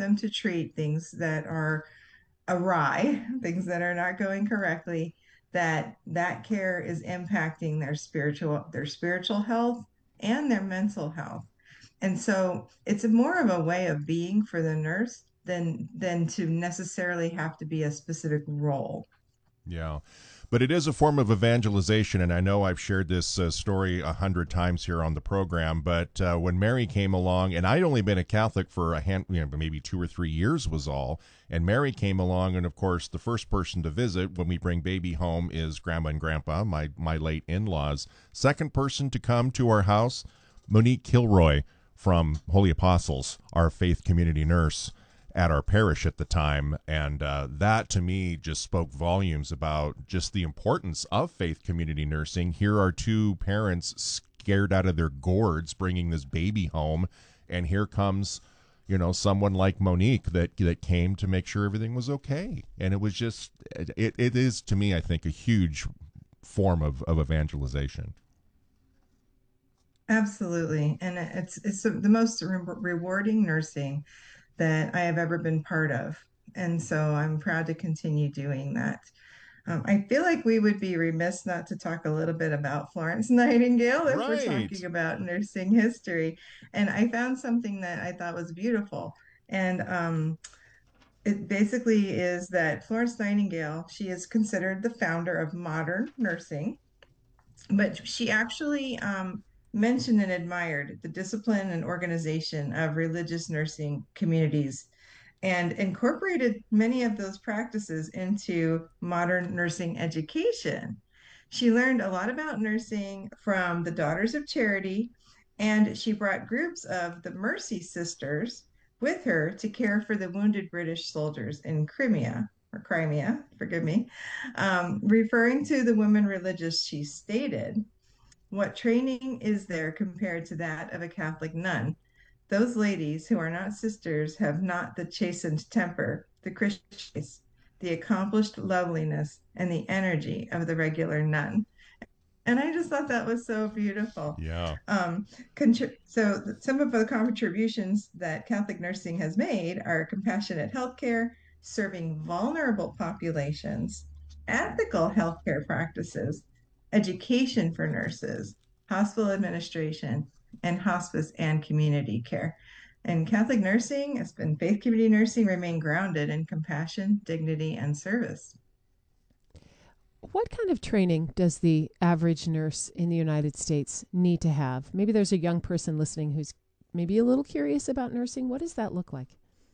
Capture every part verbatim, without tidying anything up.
them to treat things that are awry, things that are not going correctly, that that care is impacting their spiritual their spiritual health and their mental health. And so it's more of a way of being for the nurse than than to necessarily have to be a specific role. Yeah. But it is a form of evangelization, and I know I've shared this uh, story a hundred times here on the program. But uh, when Mary came along, and I'd only been a Catholic for a hand, you know, maybe two or three years was all. And Mary came along, and of course, the first person to visit when we bring baby home is Grandma and Grandpa, my my late in-laws. Second person to come to our house, Monique Kilroy from Holy Apostles, our faith community nurse at our parish at the time. And uh, that to me just spoke volumes about just the importance of faith community nursing. Here are two parents scared out of their gourds bringing this baby home. And here comes, you know, someone like Monique that, that came to make sure everything was okay. And it was just, it, it is to me, I think, a huge form of, of evangelization. Absolutely. And it's it's the most re rewarding nursing that I have ever been part of. And so I'm proud to continue doing that. Um, I feel like we would be remiss not to talk a little bit about Florence Nightingale if we're talking Right. about nursing history. And I found something that I thought was beautiful. And um, it basically is that Florence Nightingale, she is considered the founder of modern nursing, but she actually um, mentioned and admired the discipline and organization of religious nursing communities and incorporated many of those practices into modern nursing education. She learned a lot about nursing from the Daughters of Charity, and she brought groups of the Mercy Sisters with her to care for the wounded British soldiers in Crimea, or Crimea, forgive me. Um, referring to the women religious, she stated, "What training is there compared to that of a Catholic nun? Those ladies who are not sisters have not the chastened temper, the Christian, the accomplished loveliness, and the energy of the regular nun." And I just thought that was so beautiful. Yeah. Um, so some of the contributions that Catholic nursing has made are compassionate healthcare, serving vulnerable populations, ethical healthcare practices, education for nurses, hospital administration, and hospice and community care. And Catholic nursing has been faith community nursing remain grounded in compassion, dignity, and service. What kind of training does the average nurse in the United States need to have? Maybe there's a young person listening who's maybe a little curious about nursing. What does that look like?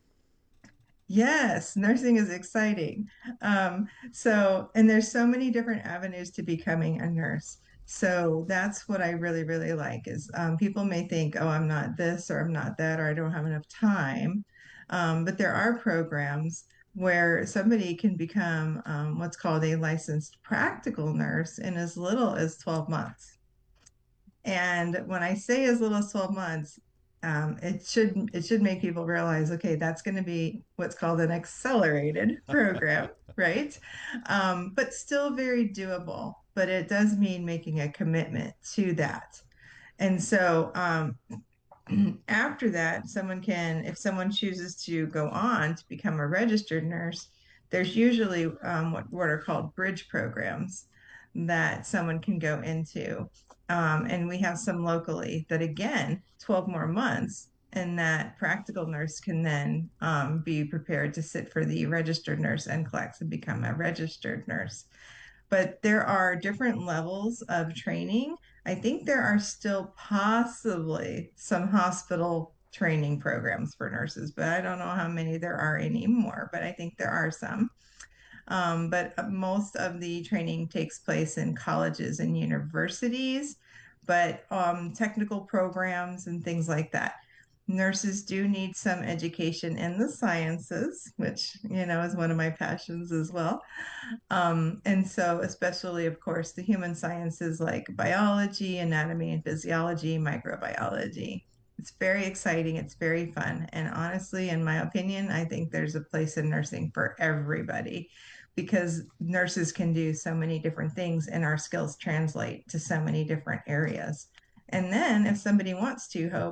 Yes, nursing is exciting. Um, so, and there's so many different avenues to becoming a nurse. So that's what I really, really like is um, people may think, oh, I'm not this or I'm not that or I don't have enough time. Um, but there are programs where somebody can become um, what's called a licensed practical nurse in as little as twelve months. And when I say as little as twelve months, um, it should it should make people realize, okay, that's going to be what's called an accelerated program, right? Um, but still very doable. But it does mean making a commitment to that. And so um, after that, someone can, if someone chooses to go on to become a registered nurse, there's usually um, what, what are called bridge programs that someone can go into. Um, and we have some locally that, again, twelve more months, and that practical nurse can then um, be prepared to sit for the registered nurse N C L E X and become a registered nurse. But there are different levels of training. I think there are still possibly some hospital training programs for nurses, but I don't know how many there are anymore, but I think there are some. Um, but most of the training takes place in colleges and universities, but um, technical programs and things like that. Nurses do need some education in the sciences, which, you know, is one of my passions as well. Um, and so, especially, of course, the human sciences like biology, anatomy and physiology, microbiology. It's very exciting. It's very fun. And honestly, in my opinion, I think there's a place in nursing for everybody because nurses can do so many different things and our skills translate to so many different areas. And then, if somebody wants to, Hope,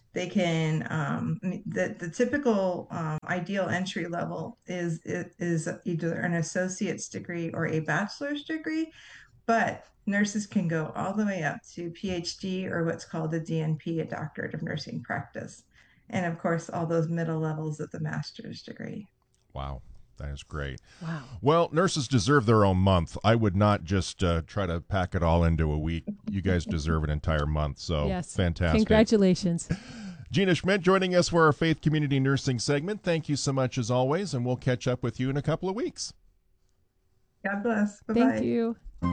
They can, um, the, the typical um, ideal entry level is, is either an associate's degree or a bachelor's degree, but nurses can go all the way up to PhD or what's called a D N P, a doctorate of nursing practice. And of course, all those middle levels of the master's degree. Wow. That is great. Wow. Well, nurses deserve their own month. I would not just uh, try to pack it all into a week. You guys deserve an entire month. So Yes. fantastic. Congratulations. Gina Schmidt joining us for our Faith Community Nursing segment. Thank you so much as always, and we'll catch up with you in a couple of weeks. God bless. Bye-bye. Thank you.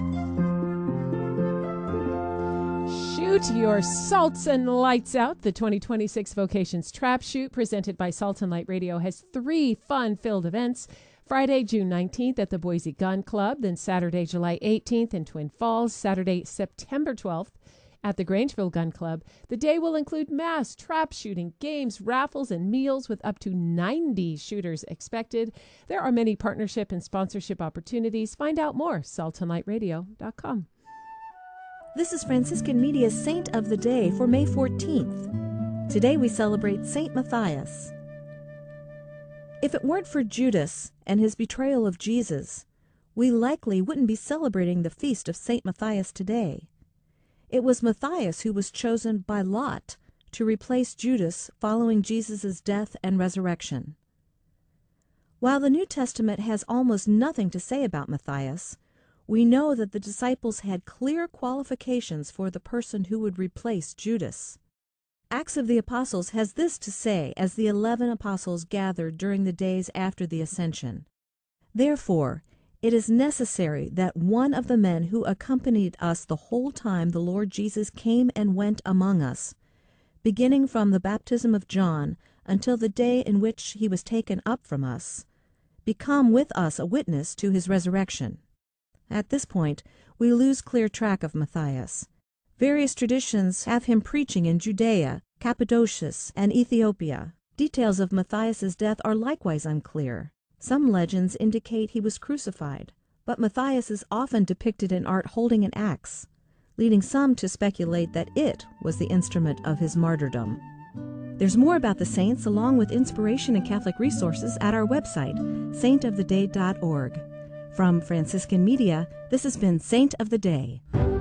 Shoot your salts and lights out. The twenty twenty-six Vocations Trap Shoot, presented by Salt and Light Radio, has three fun-filled events. Friday, June nineteenth at the Boise Gun Club, then Saturday, July eighteenth in Twin Falls, Saturday, September twelfth at the Grangeville Gun Club. The day will include mass trap shooting, games, raffles, and meals with up to ninety shooters expected. There are many partnership and sponsorship opportunities. Find out more, salt and light radio dot com. This is Franciscan Media's Saint of the Day for May fourteenth. Today we celebrate Saint Matthias. If it weren't for Judas and his betrayal of Jesus, we likely wouldn't be celebrating the feast of Saint Matthias today. It was Matthias who was chosen by Lot to replace Judas following Jesus' death and resurrection. While the New Testament has almost nothing to say about Matthias, we know that the disciples had clear qualifications for the person who would replace Judas. Acts of the Apostles has this to say as the eleven apostles gathered during the days after the ascension. Therefore, it is necessary that one of the men who accompanied us the whole time the Lord Jesus came and went among us, beginning from the baptism of John until the day in which he was taken up from us, become with us a witness to his resurrection. At this point, we lose clear track of Matthias. Various traditions have him preaching in Judea, Cappadocia, and Ethiopia. Details of Matthias's death are likewise unclear. Some legends indicate he was crucified, but Matthias is often depicted in art holding an axe, leading some to speculate that it was the instrument of his martyrdom. There's more about the saints along with inspiration and Catholic resources at our website, saint of the day dot org. From Franciscan Media, this has been Saint of the Day.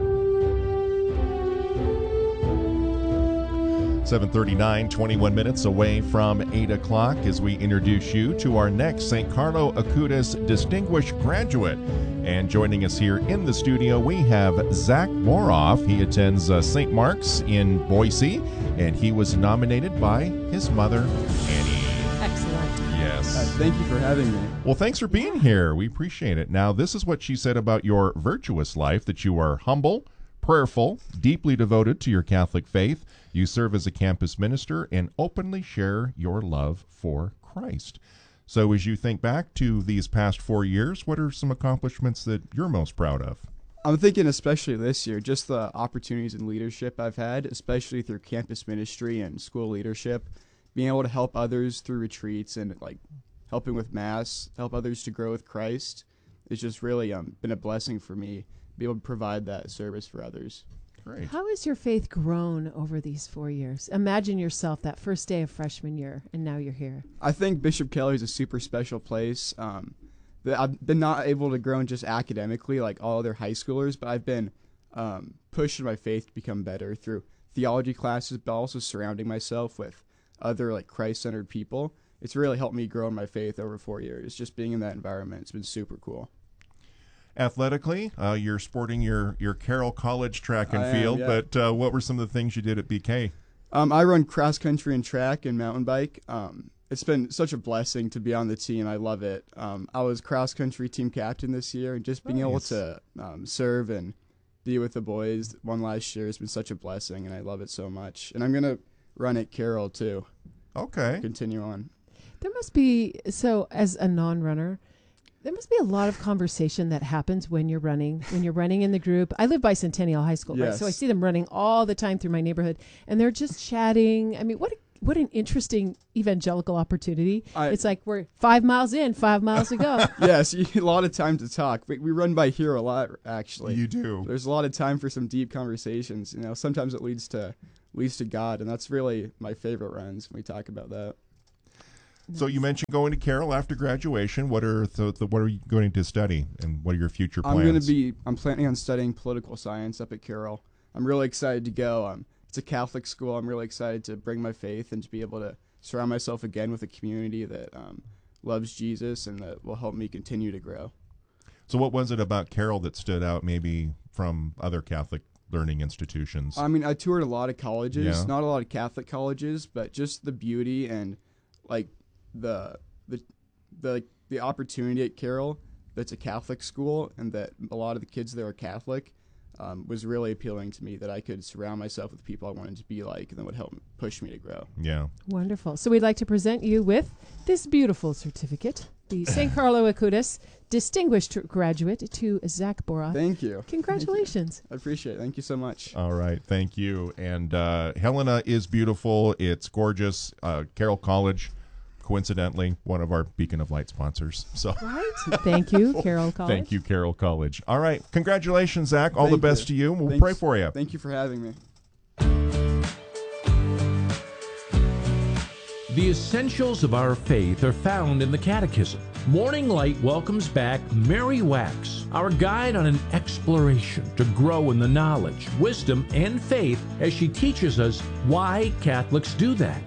seven thirty-nine, twenty-one minutes away from eight o'clock as we introduce you to our next Saint Carlo Acutis Distinguished Graduate. And joining us here in the studio, we have Zach Moroff. He attends uh, Saint Mark's in Boise, and he was nominated by his mother, Annie. Excellent. Yes. Uh, thank you for having me. Well, thanks for being here. We appreciate it. Now, this is what she said about your virtuous life, that you are humble, prayerful, deeply devoted to your Catholic faith. You serve as a campus minister and openly share your love for Christ. So as you think back to these past four years, what are some accomplishments that you're most proud of? I'm thinking especially this year, just the opportunities and leadership I've had, especially through campus ministry and school leadership, being able to help others through retreats and like helping with Mass, help others to grow with Christ. It's just really um, been a blessing for me to be able to provide that service for others. Great. How has your faith grown over these four years? Imagine yourself that first day of freshman year, and now you're here. I think Bishop Kelly is a super special place. Um, that I've been not able to grow just academically like all other high schoolers, but I've been um, pushing my faith to become better through theology classes, but also surrounding myself with other like Christ-centered people. It's really helped me grow in my faith over four years. Just being in that environment, it's been super cool. Athletically, uh, you're sporting your, your Carroll College track and I am, field, yeah. but uh, what were some of the things you did at B K? Um, I run cross country and track and mountain bike. Um, it's been such a blessing to be on the team. I love it. Um, I was cross country team captain this year, and just being able Nice. to um, serve and be with the boys one last year has been such a blessing, and I love it so much. And I'm going to run at Carroll too. Okay. Continue on. There must be, so as a non-runner, there must be a lot of conversation that happens when you're running, when you're running in the group. I live by Centennial High School, right? So I Yes. see them running all the time through my neighborhood, and they're just chatting. I mean, what a, what an interesting evangelical opportunity. I- It's like we're five miles in, five miles to go. Yes, you, a lot of time to talk. We, we run by here a lot, actually. You do. There's a lot of time for some deep conversations. You know, sometimes it leads to leads to God, and that's really my favorite runs when we talk about that. So you mentioned going to Carroll after graduation. What are the, the what are you going to study, and what are your future plans? I'm going to be. I'm planning on studying political science up at Carroll. I'm really excited to go. Um, it's a Catholic school. I'm really excited to bring my faith and to be able to surround myself again with a community that um, loves Jesus and that will help me continue to grow. So what was it about Carroll that stood out maybe from other Catholic learning institutions? I mean, I toured a lot of colleges, Yeah. not a lot of Catholic colleges, but just the beauty and like the the the the opportunity at Carroll that's a Catholic school and that a lot of the kids there are Catholic um, was really appealing to me, that I could surround myself with people I wanted to be like and that would help push me to grow. Yeah. Wonderful. So we'd like to present you with this beautiful certificate, the Saint Carlo Acutis Distinguished Graduate to Zach Boroff. Thank you. Congratulations. Thank you. I appreciate it. Thank you so much. All right. Thank you. And uh, Helena is beautiful. It's gorgeous. Uh, Carroll College, coincidentally, one of our Beacon of Light sponsors. So Right. Thank you, Carroll College. thank you, Carroll College. All right. Congratulations, Zach. All Thank the best you. to you. We'll Thanks. pray for you. Thank you for having me. The essentials of our faith are found in the Catechism. Morning Light welcomes back Mary Wax, our guide on an exploration to grow in the knowledge, wisdom, and faith as she teaches us why Catholics do that.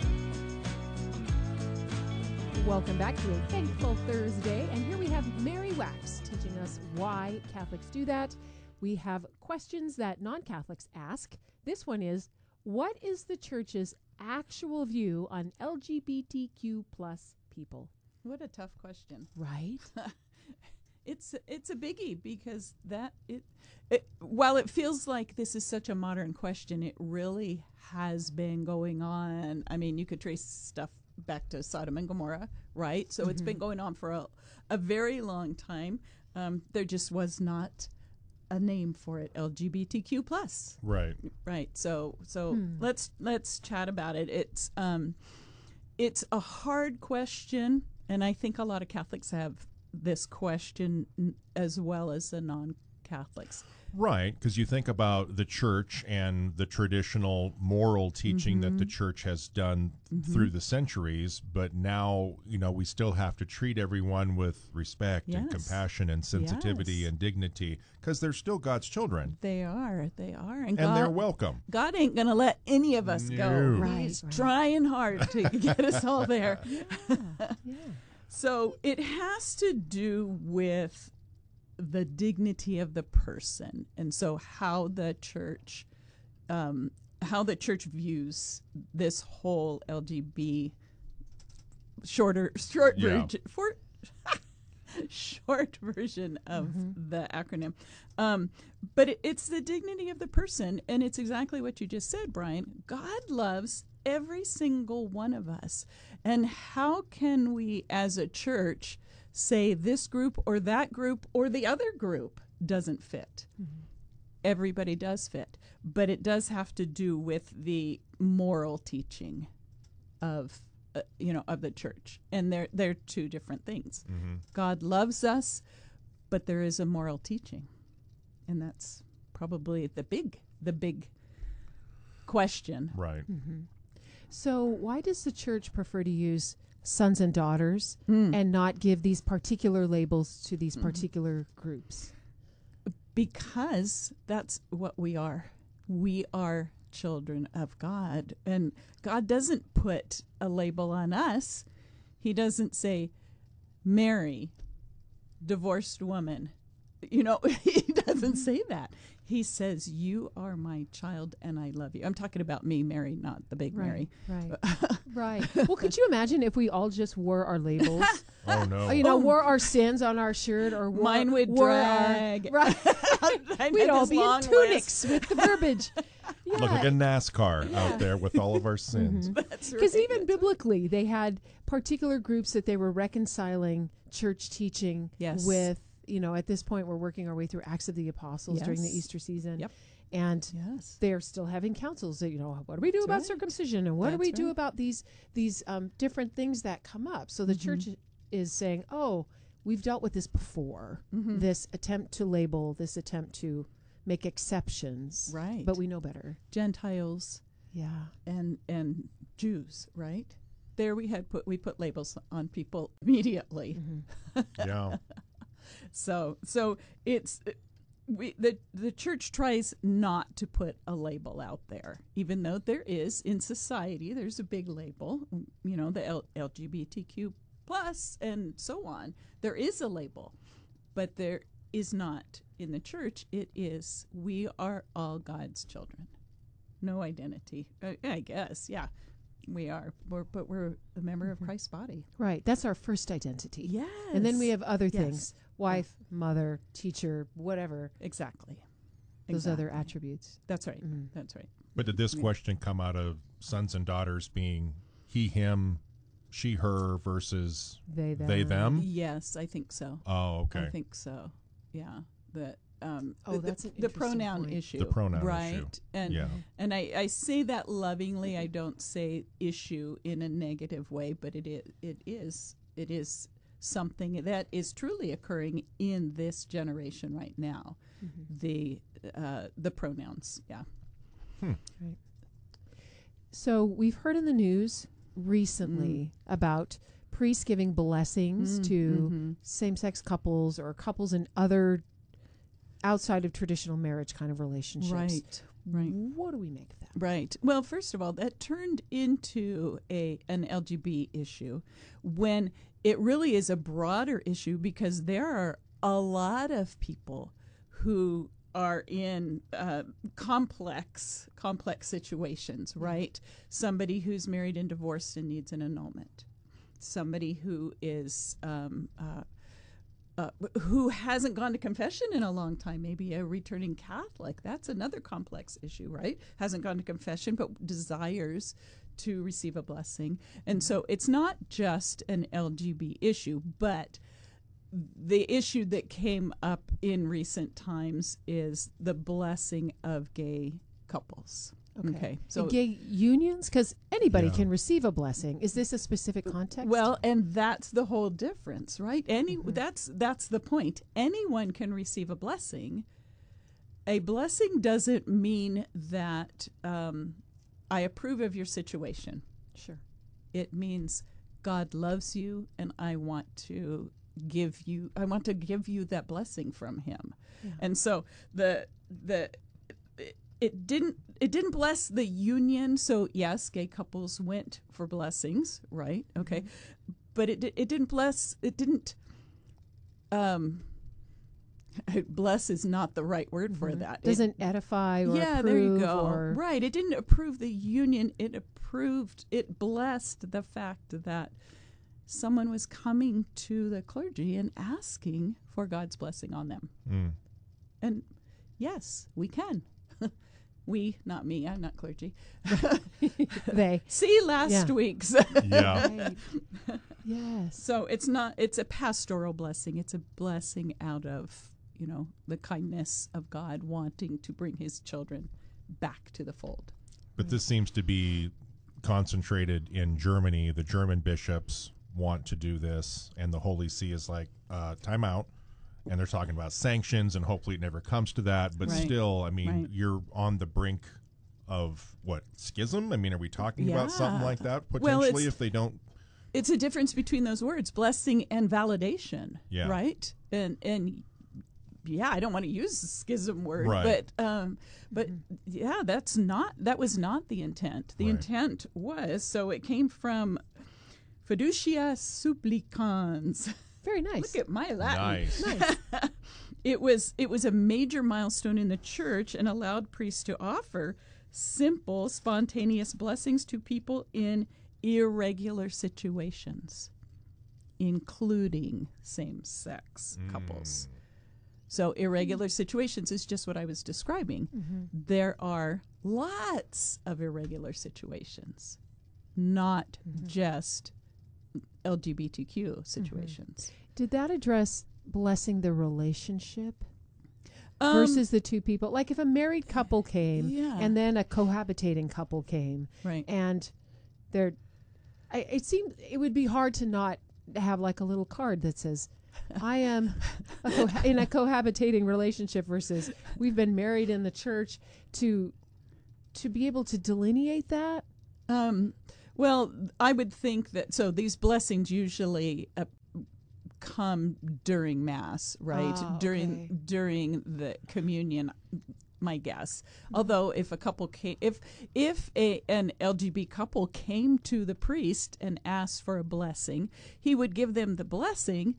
Welcome back to a Thankful Thursday. And here we have Mary Wax teaching us why Catholics do that. We have questions that non-Catholics ask. This one is, what is the Church's actual view on L G B T Q plus people? What a tough question. Right? It's it's a biggie because that it, it while it feels like this is such a modern question, it really has been going on. I mean, you could trace stuff back to Sodom and Gomorrah, right? So mm-hmm. It's been going on for a, a very long time. Um, there just was not a name for it, L G B T Q plus. Right. Right. So so Hmm. let's let's chat about it. It's um it's a hard question, and I think a lot of Catholics have this question n- as well as the non-Catholics. Right, because you think about the church and the traditional moral teaching Mm-hmm. that the church has done Mm-hmm. through the centuries, but now, you know, we still have to treat everyone with respect and Yes. compassion and sensitivity Yes. and dignity, because they're still God's children, They are, they are, and, and God, they're welcome. God ain't gonna let any of us go. No. Right, He's right. trying hard to get us all there. Yeah. So it has to do with the dignity of the person, and so how the church, um, how the church views this whole L G B shorter short Yeah. version for short version of the acronym. Um, but it, it's the dignity of the person, and it's exactly what you just said, Brian. God loves every single one of us, and how can we, as a church, say this group or that group or the other group doesn't fit? Mm-hmm. Everybody does fit, but it does have to do with the moral teaching of uh, you know of the church, and they're they're two different things. Mm-hmm. God loves us, but there is a moral teaching, and that's probably the big the big question. Right. Mm-hmm. So why does the church prefer to use sons and daughters Mm. and not give these particular labels to these particular groups? Because that's what we are. We are children of God, and God doesn't put a label on us. He doesn't say Mary, divorced woman. You know, he doesn't say that. He says, you are my child and I love you. I'm talking about me, Mary, not the big Mary. Right, right. Well, could you imagine if we all just wore our labels? Oh, no. Or, you know, wore our sins on our shirt, or wore, Mine would wore drag. Our, right. I'd We'd have all this be in long tunics list. with the verbiage. Look like a NASCAR out there with all of our sins. That's Because right. even biblically, they had particular groups that they were reconciling church teaching Yes. with. You know, at this point, we're working our way through Acts of the Apostles during the Yes. Easter season. Yep. And Yes. they're still having councils that, you know, what do we do That's about right. circumcision, and what do That's we do right. about these these um, different things that come up? So the Mm-hmm. church is saying, oh, we've dealt with this before, Mm-hmm. this attempt to label, this attempt to make exceptions. Right. But we know better. Gentiles, Yeah. and and Jews, right? There we had put we put labels on people immediately. Yeah. So so it's we the the church tries not to put a label out there, even though there is in society there's a big label, you know, the L- LGBTQ plus and so on. There is a label, but there is not in the church. It is we are all God's children. No identity, uh, I guess. Yeah, we are. We're, but we're a member of Christ's body. Right. That's our first identity. Yes. And then we have other Yes. things: wife, mother, teacher, whatever. Exactly. Those Exactly. other attributes. That's right. Mhm. That's right. But did this question come out of sons and daughters being he, him, she, her versus They, them. they, them? Yes, I think so. Oh, okay. I think so. Yeah. That. Um, Oh, the, that's an the interesting pronoun point. issue. The pronoun right? issue. And Yeah. and I, I say that lovingly. I don't say issue in a negative way, but it is it is it is something that is truly occurring in this generation right now. The uh, the pronouns. Yeah. So we've heard in the news recently about priests giving blessings Mm, to mhm. same-sex couples or couples in other outside of traditional marriage kind of relationships. Right. Right. What do we make of that? Right. Well, first of all, that turned into a an L G B T issue when it really is a broader issue because there are a lot of people who are in uh, complex complex situations, right? Somebody who's married and divorced and needs an annulment. Somebody who is um, uh, Uh, who hasn't gone to confession in a long time, maybe a returning Catholic. That's another complex issue, right? Hasn't gone to confession, but desires to receive a blessing. And so it's not just an L G B T issue, but the issue that came up in recent times is the blessing of gay couples. Okay. So So gay unions, because anybody Yeah. can receive a blessing. Is this a specific context? Well, and that's the whole difference, right? Any that's that's the point. Anyone can receive a blessing. A blessing doesn't mean that um, I approve of your situation. sure. It means God loves you, and I want to give you. I want to give you that blessing from Him. And so the the it, it didn't it didn't bless the union. So yes, gay couples went for blessings, right? Okay, but it di- it didn't bless. It didn't. Um, bless is not the right word for that. It- Doesn't edify or yeah, approve there you go. or Right. It didn't approve the union. It approved, it blessed the fact that someone was coming to the clergy and asking for God's blessing on them. Mm. And yes, we can. We, not me, I'm not clergy. they. See last Yeah. week's. Yeah. Right. Yes. So it's not, it's a pastoral blessing. It's a blessing out of, you know, the kindness of God wanting to bring his children back to the fold. But this seems to be concentrated in Germany. The German bishops want to do this, and the Holy See is like, uh, time out. And they're talking about sanctions, and hopefully it never comes to that. But Right. still, I mean, Right. you're on the brink of what, schism? I mean, are we talking about something Yeah. like that Well, potentially it's- if they don't? It's a difference between those words, blessing and validation. Yeah. Right? And and yeah, I don't want to use the schism word, Right. but um but yeah, that's not that was not the intent. The Right. intent was so it came from fiducia supplicans. Very nice. Look at my Latin. Nice. It was it was a major milestone in the church and allowed priests to offer simple, spontaneous blessings to people in irregular situations, including same-sex couples. So irregular situations is just what I was describing. There are lots of irregular situations, not just L G B T Q situations. Did that address blessing the relationship Um, versus the two people? Like if a married couple came Yeah. and then a cohabitating couple came, Right. and they're, I, it seemed it would be hard to not have like a little card that says, I am a co- in a cohabitating relationship versus we've been married in the church to to be able to delineate that? Um, well, I would think that, so these blessings usually uh, come during Mass, right? Ah, during okay. during the communion, my guess. Although if a couple came, if if a an L G B T couple came to the priest and asked for a blessing, he would give them the blessing.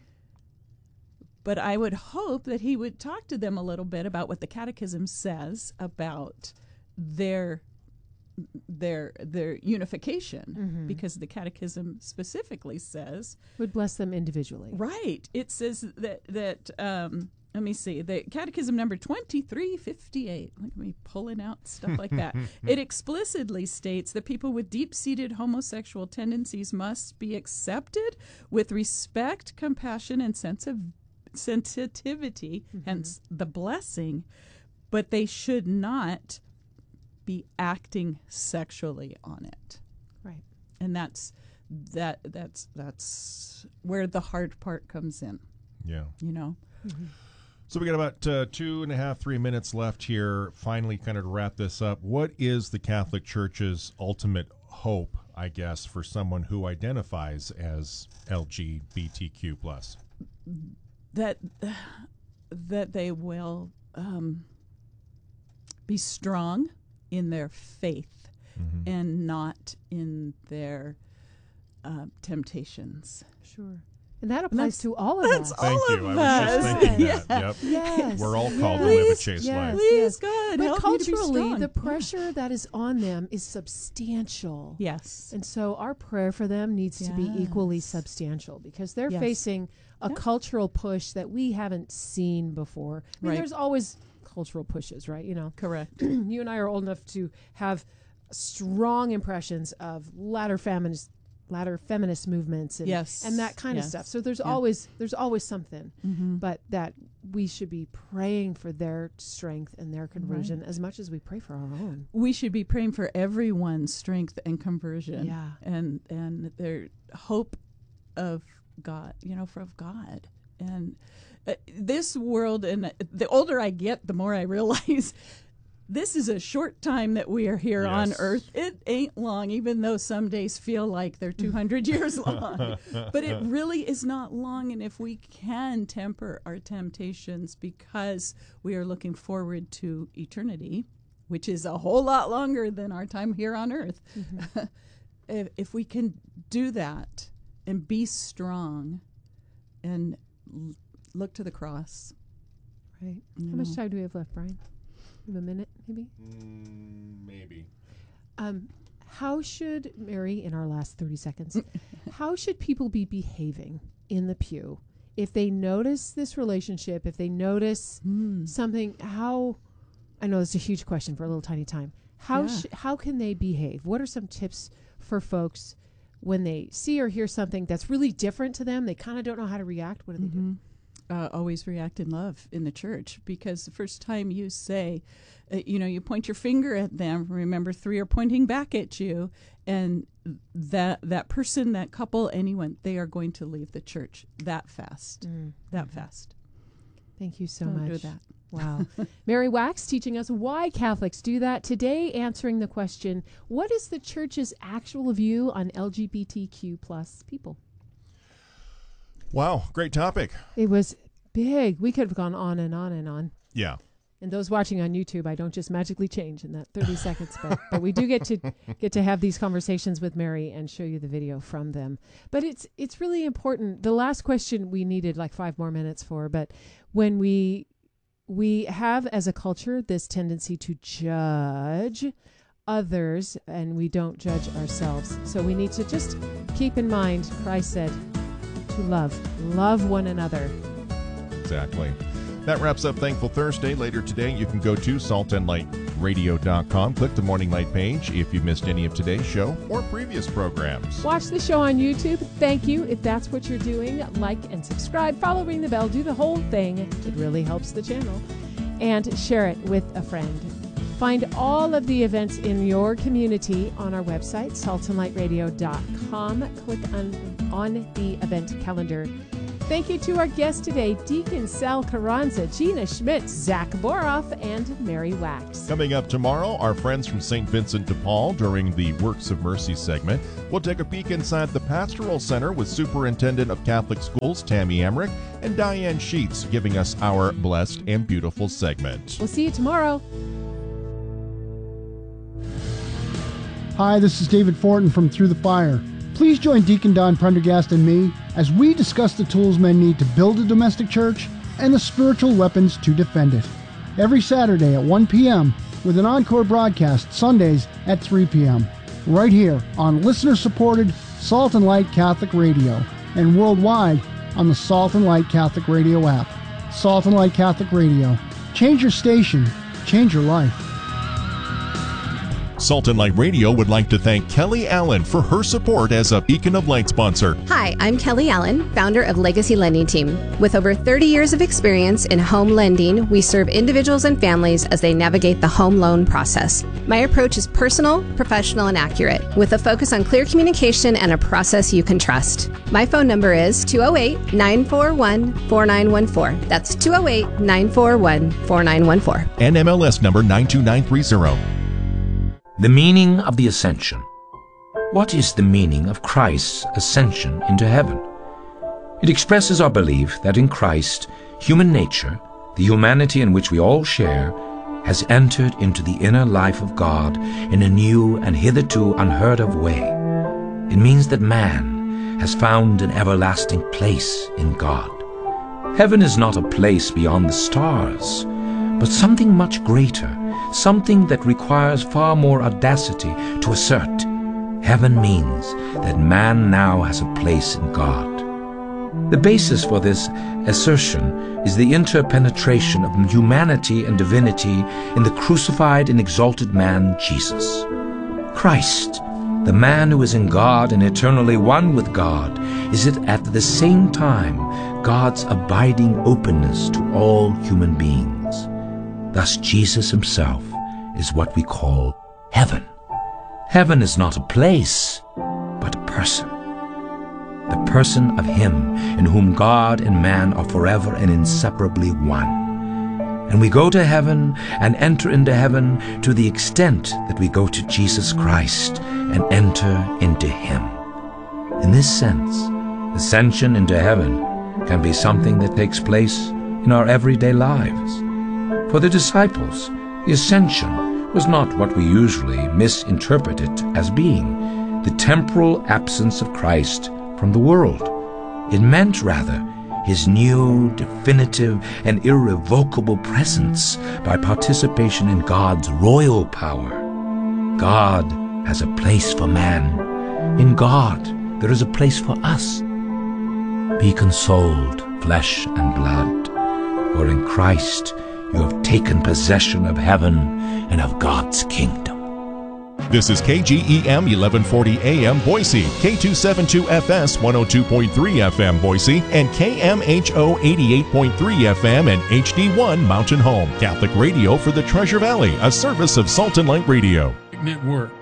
But I would hope that he would talk to them a little bit about what the Catechism says about their their their unification, Mm-hmm. because the Catechism specifically says, Would bless them individually. right, it says that that um let me see, the Catechism number twenty-three fifty-eight, look at me pulling out stuff like that. It explicitly states that people with deep-seated homosexual tendencies must be accepted with respect, compassion, and sense of sensitivity, Mm-hmm. hence the blessing, but they should not be acting sexually on it. Right. And that's that that's that's where the hard part comes in, Yeah. you know. So we got about uh, two and a half, three minutes left here. Finally, kind of to wrap this up, what is the Catholic Church's ultimate hope, I guess, for someone who identifies as L G B T Q plus? That that they will um, be strong in their faith Mm-hmm. and not in their uh, temptations. Sure. And that applies that's- to all of that's us. all Thank you. of I was just us. thinking Yeah. that. Yep. Yes. We're all called yes, to live a Please, chaste yes. life. Please, God, But help me to be culturally, strong. the Yeah. pressure that is on them is substantial. Yes. And so our prayer for them needs to be equally Yes. substantial because they're Yes. facing a Yeah. cultural push that we haven't seen before. I mean, Right. there's always cultural pushes, right? You know, Correct. you and I are old enough to have strong impressions of latter feminist latter feminist movements and, Yes. and that kind Yes. of stuff. So there's Yeah. always there's always something. Mm-hmm. But that we should be praying for their strength and their conversion as much as we pray for our own. We should be praying for everyone's strength and conversion. Yeah. And and their hope of God, you know, for of God. And uh, this world, and uh, the older I get, the more I realize this is a short time that we are here on Yes. earth. It ain't long, even though some days feel like they're two hundred years long. But it really is not long. And if we can temper our temptations because we are looking forward to eternity, which is a whole lot longer than our time here on earth, if, if we can do that and be strong and l- look to the cross. Right. You How much know. time do we have left, Brian? We have a minute, maybe? Mm, maybe. Um, how should, Mary, in our last thirty seconds, how should people be behaving in the pew if they notice this relationship, if they notice something? How, I know it's a huge question for a little tiny time. How Yeah. sh- how can they behave? What are some tips for folks when they see or hear something that's really different to them? They kind of don't know how to react. What do they do? Uh, always react in love in the church, because the first time you say, uh, you know, you point your finger at them, remember three are pointing back at you, and that that person, that couple, anyone, they are going to leave the church that fast, that fast. Thank you so Don't much. do that. Wow. Mary Wax teaching us why Catholics do that. Today, answering the question, what is the church's actual view on L G B T Q plus people? Wow, great topic. It was big. We could have gone on and on and on. Yeah. And those watching on YouTube, I don't just magically change in that thirty seconds, but, but we do get to get to have these conversations with Mary and show you the video from them. But it's it's really important. The last question we needed like five more minutes for, but when we we have as a culture this tendency to judge others and we don't judge ourselves. So we need to just keep in mind Christ said to love, love one another. Exactly. That wraps up Thankful Thursday. Later today, you can go to salt and light radio dot com. Click the Morning Light page if you missed any of today's show or previous programs. Watch the show on YouTube. Thank you. If that's what you're doing, like and subscribe, follow, ring the bell, do the whole thing. It really helps the channel. And share it with a friend. Find all of the events in your community on our website, salt and light radio dot com. Click on, on the event calendar. Thank you to our guests today, Deacon Sal Carranza, Gina Schmitz, Zach Boroff, and Mary Wax. Coming up tomorrow, our friends from Saint Vincent de Paul during the Works of Mercy segment. We'll take a peek inside the Pastoral Center with Superintendent of Catholic Schools, Tammy Emmerich, and Diane Sheets giving us our Blessed and Beautiful segment. We'll see you tomorrow. Hi, this is David Fortin from Through the Fire. Please join Deacon Don Prendergast and me as we discuss the tools men need to build a domestic church and the spiritual weapons to defend it. Every Saturday at one p.m. with an encore broadcast Sundays at three p.m. right here on listener-supported Salt and Light Catholic Radio and worldwide on the Salt and Light Catholic Radio app. Salt and Light Catholic Radio. Change your station. Change your life. Salt and Light Radio would like to thank Kelly Allen for her support as a Beacon of Light sponsor. Hi, I'm Kelly Allen, founder of Legacy Lending Team. With over thirty years of experience in home lending, we serve individuals and families as they navigate the home loan process. My approach is personal, professional, and accurate, with a focus on clear communication and a process you can trust. My phone number is two oh eight, nine four one, four nine one four. That's two oh eight, nine four one, four nine one four. And M L S number nine two nine three zero. The meaning of the ascension. What is the meaning of Christ's ascension into heaven? It expresses our belief that in Christ, human nature, the humanity in which we all share, has entered into the inner life of God in a new and hitherto unheard of way. It means that man has found an everlasting place in God. Heaven is not a place beyond the stars, but something much greater, something that requires far more audacity to assert. Heaven means that man now has a place in God. The basis for this assertion is the interpenetration of humanity and divinity in the crucified and exalted man, Jesus. Christ, the man who is in God and eternally one with God, is at the same time God's abiding openness to all human beings. Thus, Jesus himself is what we call heaven. Heaven is not a place, but a person. The person of him in whom God and man are forever and inseparably one. And we go to heaven and enter into heaven to the extent that we go to Jesus Christ and enter into him. In this sense, ascension into heaven can be something that takes place in our everyday lives. For the disciples, the ascension was not what we usually misinterpret it as being, the temporal absence of Christ from the world. It meant, rather, his new, definitive, and irrevocable presence by participation in God's royal power. God has a place for man. In God, there is a place for us. Be consoled, flesh and blood, for in Christ you have taken possession of heaven and of God's kingdom. This is K G E M eleven forty A M Boise, K two seventy-two F S one oh two point three F M Boise, and K M H O eighty-eight point three F M and H D one Mountain Home. Catholic Radio for the Treasure Valley, a service of Salt and Light Radio. Network.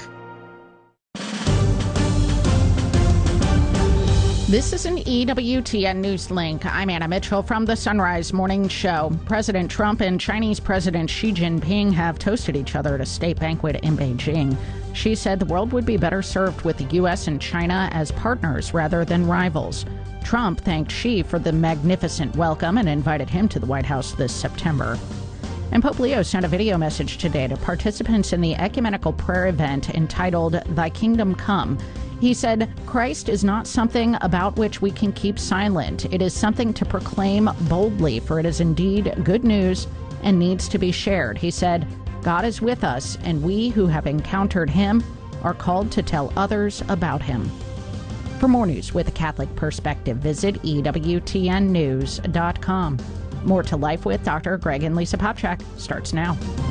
This is an E W T N News Link. I'm Anna Mitchell from the Sunrise Morning Show. President Trump and Chinese President Xi Jinping have toasted each other at a state banquet in Beijing. Xi said the world would be better served with the U S and China as partners rather than rivals. Trump thanked Xi for the magnificent welcome and invited him to the White House this September. And Pope Leo sent a video message today to participants in the ecumenical prayer event entitled Thy Kingdom Come. He said, Christ is not something about which we can keep silent. It is something to proclaim boldly, for it is indeed good news and needs to be shared. He said, God is with us, and we who have encountered him are called to tell others about him. For more news with a Catholic perspective, visit E W T N news dot com. More to Life with Doctor Greg and Lisa Popchak starts now.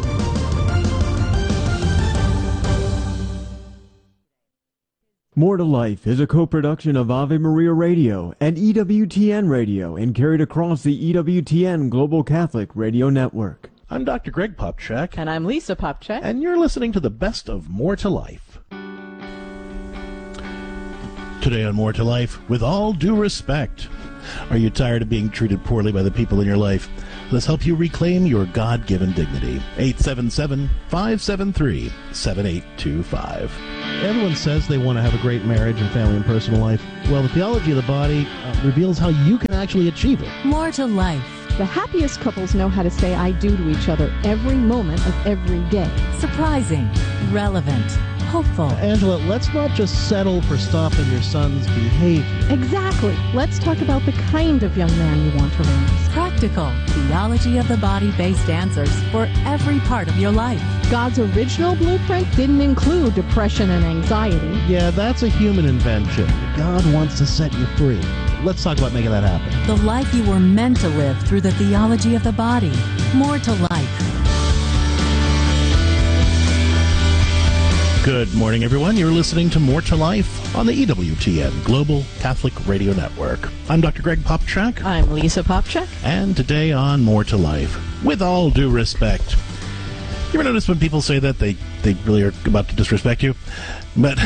More to Life is a co-production of Ave Maria Radio and E W T N Radio and carried across the E W T N Global Catholic Radio Network. I'm Doctor Greg Popchak. And I'm Lisa Popchak. And you're listening to the best of More to Life. Today on More to Life, with all due respect, Are you tired of being treated poorly by the people in your life? Let's help you reclaim your God-given dignity. eight seven seven, five seven three, seven eight two five. Everyone says they want to have a great marriage and family and personal life. Well, the theology of the body uh, reveals how you can actually achieve it. More to life. The happiest couples know how to say I do to each other every moment of every day. Surprising, relevant, hopeful. Angela, let's not just settle for stopping your son's behavior. Exactly. Let's talk about the kind of young man you want to raise. Practical, theology of the body-based answers for every part of your life. God's original blueprint didn't include depression and anxiety. Yeah, that's a human invention. God wants to set you free. Let's talk about making that happen. The life you were meant to live through the theology of the body. More to life. Good morning, everyone. You're listening to More to Life on the E W T N Global Catholic Radio Network. I'm Doctor Greg Popchak. I'm Lisa Popchak. And today on More to Life, with all due respect. You ever notice when people say that, they, they really are about to disrespect you? But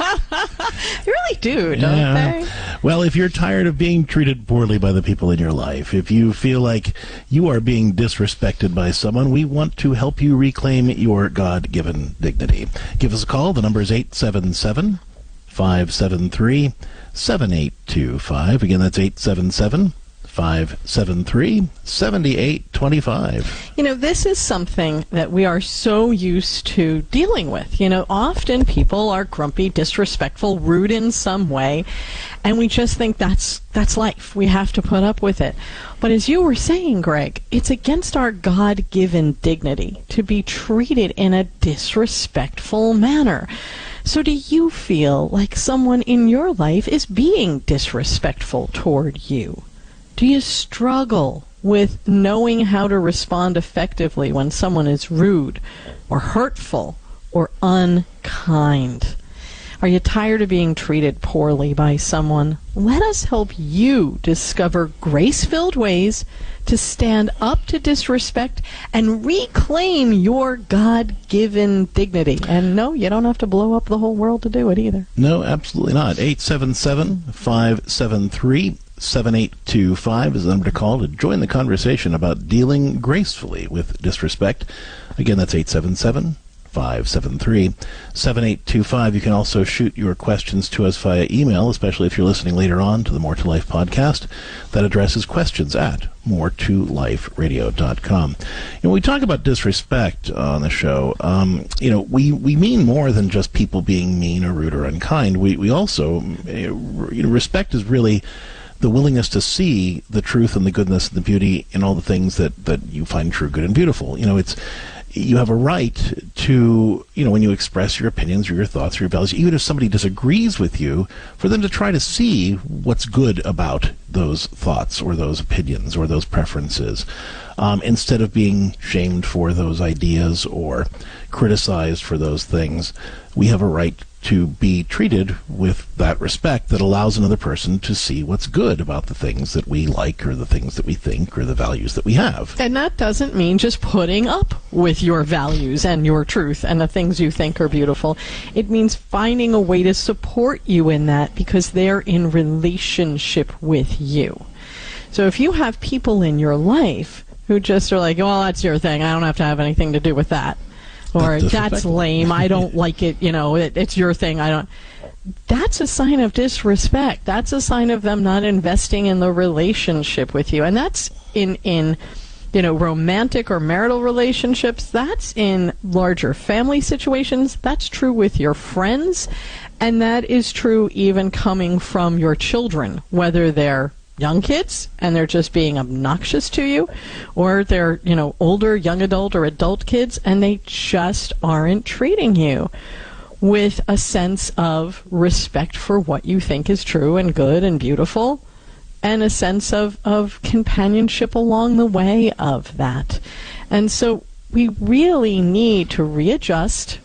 they really do, don't yeah. they? Well, if you're tired of being treated poorly by the people in your life, if you feel like you are being disrespected by someone, we want to help you reclaim your God-given dignity. Give us a call. The number is eight seven seven, five seven three, seven eight two five. Again, that's eight seven seven, five seven three, seven eight two five. You know, this is something that we are so used to dealing with. You know, often people are grumpy, disrespectful, rude in some way, and we just think that's that's life. We have to put up with it. But as you were saying, Greg, it's against our God-given dignity to be treated in a disrespectful manner. So do you feel like someone in your life is being disrespectful toward you? Do you struggle with knowing how to respond effectively when someone is rude or hurtful or unkind? Are you tired of being treated poorly by someone? Let us help you discover grace-filled ways to stand up to disrespect and reclaim your God-given dignity. And no, you don't have to blow up the whole world to do it either. No, absolutely not. eight seven seven, five seven three, seven eight two five is the number to call to join the conversation about dealing gracefully with disrespect. Again, that's eight seven seven, five seven three, seven eight two five. You can also shoot your questions to us via email, especially if you're listening later on to the More to Life podcast. That address is questions at more to life radio dot com. You know, when we talk about disrespect on the show, um, you know, we, we mean more than just people being mean or rude or unkind. We, we also, you know, respect is really the willingness to see the truth and the goodness and the beauty in all the things that, that you find true, good, and beautiful. You know, it's you have a right to, you know, when you express your opinions or your thoughts or your values, even if somebody disagrees with you, for them to try to see what's good about those thoughts or those opinions or those preferences, um, instead of being shamed for those ideas or criticized for those things. We have a right to be treated with that respect that allows another person to see what's good about the things that we like or the things that we think or the values that we have. And that doesn't mean just putting up with your values and your truth and the things you think are beautiful. It means finding a way to support you in that because they're in relationship with you. So if you have people in your life who just are like, well, that's your thing, I don't have to have anything to do with that. Or that's lame, I don't like it, you know, it, it's your thing, I don't. That's a sign of disrespect. That's a sign of them not investing in the relationship with you. And that's in, in you know, romantic or marital relationships. That's in larger family situations. That's true with your friends. And that is true even coming from your children, whether they're young kids and they're just being obnoxious to you, or they're, you know, older, young adult or adult kids and they just aren't treating you with a sense of respect for what you think is true and good and beautiful, and a sense of, of companionship along the way of that. And so we really need to readjust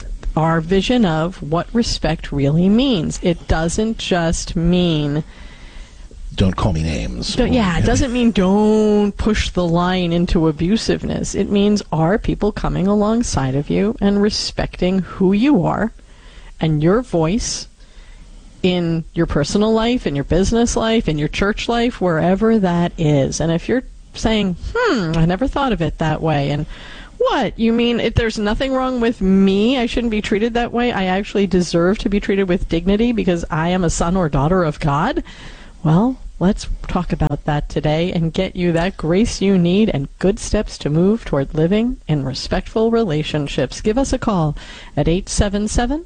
our vision of what respect really means. It doesn't just mean don't call me names. Don't, yeah, it doesn't mean don't push the line into abusiveness. It means are people coming alongside of you and respecting who you are and your voice in your personal life, in your business life, in your church life, wherever that is. And if you're saying, hmm, I never thought of it that way, and what? You mean if there's nothing wrong with me, I shouldn't be treated that way? I actually deserve to be treated with dignity because I am a son or daughter of God? Well, let's talk about that today and get you that grace you need and good steps to move toward living in respectful relationships. Give us a call at eight seven seven,